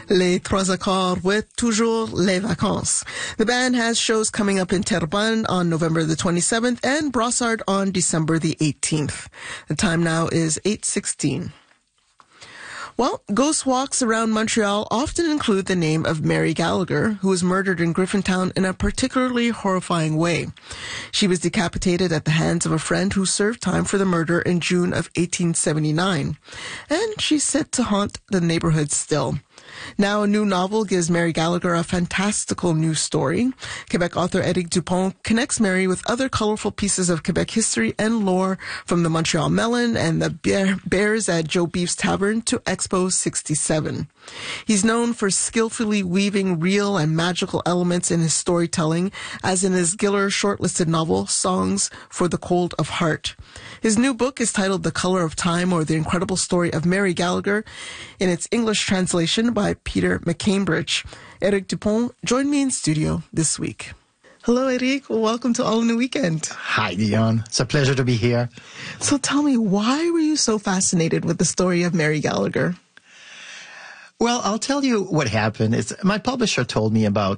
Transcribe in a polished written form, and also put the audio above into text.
Les Trois Accords with Toujours les Vacances. The band has shows coming up in Terrebonne on November the 27th and Brossard on December the 18th. The time now is 8:16. Well, ghost walks around Montreal often include the name of Mary Gallagher, who was murdered in Griffintown in a particularly horrifying way. She was decapitated at the hands of a friend who served time for the murder in June of 1879, and she's said to haunt the neighborhood still. Now, a new novel gives Mary Gallagher a fantastical new story. Quebec author Éric Dupont connects Mary with other colorful pieces of Quebec history and lore, from the Montreal Melon and the Bears at Joe Beef's Tavern to Expo 67. He's known for skillfully weaving real and magical elements in his storytelling, as in his Giller shortlisted novel, Songs for the Cold of Heart. His new book is titled The Color of Time, or The Incredible Story of Mary Gallagher, in its English translation by Peter McCambridge. Éric Dupont joined me in studio this week. Hello, Éric. Welcome to All in the Weekend. Hi, Dion. It's a pleasure to be here. So tell me, why were you so fascinated with the story of Mary Gallagher? Well, I'll tell you what happened. My publisher told me about